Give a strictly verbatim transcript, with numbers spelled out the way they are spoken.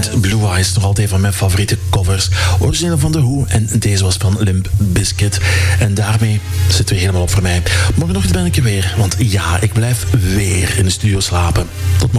met Blue Eyes, nog altijd een van mijn favoriete covers. Origineel van The Who en deze was van Limp Bizkit. En daarmee zitten we helemaal op voor mij. Morgenochtend ben ik er weer, want ja, ik blijf weer in de studio slapen. Tot